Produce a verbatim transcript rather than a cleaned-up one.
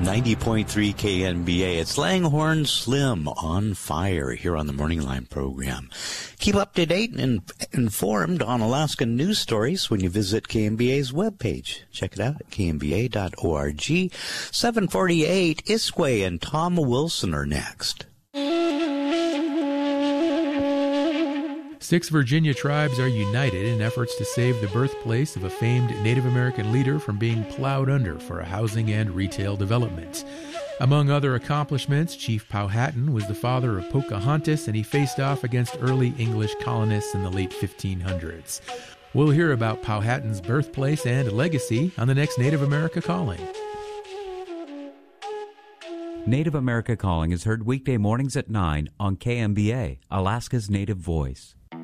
ninety point three K N B A. It's Langhorne Slim on fire here on the Morning Line program. Keep up to date and informed on Alaskan news stories when you visit K N B A's webpage. Check it out at K N B A dot org. seven forty-eight, Iskway and Tom Wilson are next. Six Virginia tribes are united in efforts to save the birthplace of a famed Native American leader from being plowed under for a housing and retail development. Among other accomplishments, Chief Powhatan was the father of Pocahontas, and he faced off against early English colonists in the late fifteen hundreds. We'll hear about Powhatan's birthplace and legacy on the next Native America Calling. Native America Calling is heard weekday mornings at nine on K M B A, Alaska's Native Voice.